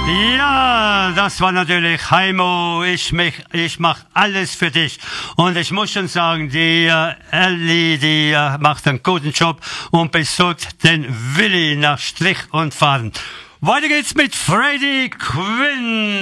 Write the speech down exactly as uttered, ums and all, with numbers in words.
Ja, das war natürlich Heimo. Ich, mich, ich mach alles für dich. Und ich muss schon sagen, die äh, Ellie, die äh, macht einen guten Job und besucht den Willi nach Strich und Faden. Weiter geht's mit Freddie Quinn.